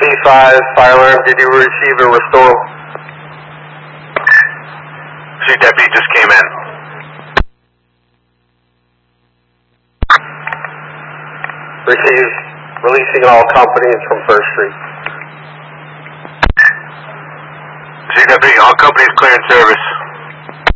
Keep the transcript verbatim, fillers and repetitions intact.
C five, fire alarm, did you receive a restore? C deputy just came in. Receive, releasing all companies from First Street. C deputy, all companies clearing service.